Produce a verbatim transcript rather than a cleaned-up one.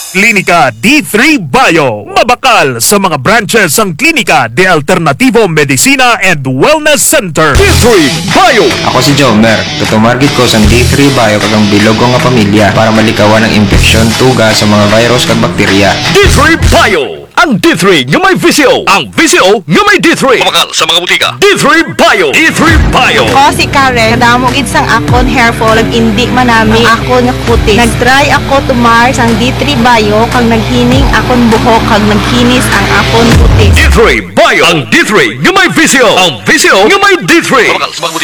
Klinika D three Bio. Mabakal sa mga branches ang Klinika de Alternativo Medicina and Wellness Center. D three Bio. Ako si Jomer. Tutumargit ko sa D three Bio kagang bilog ko nga pamilya para malikawan ang infeksyon, tuga sa mga virus kag bakterya. D three Bio. Ang D three nga may V C O. Ang V C O nga may D three. Mabakal sa mga butika. D three Bio. D three Bio. Ako si Karen, kadamo gid sang akon hair fall, indi manami akon nga kutis. Nagtry ako tumar sang D three Bio kag naghining akon buhok kag nagkinis ang akon kutis. D three Bio. Ang D three nga may V C O. Ang V C O nga may D three. Mabakal sa mga butika.